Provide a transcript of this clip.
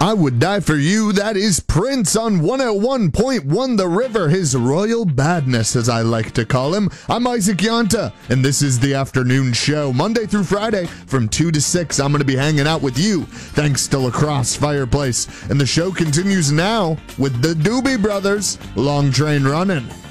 I Would Die For You. That is Prince on 101.1 The River, his royal badness, as I like to call him. I'm Isaac Yanta, and this is the afternoon show. Monday through Friday from 2 to 6, I'm going to be hanging out with you, thanks to Lacrosse Fireplace. And the show continues now with the Doobie Brothers, Long Train Running.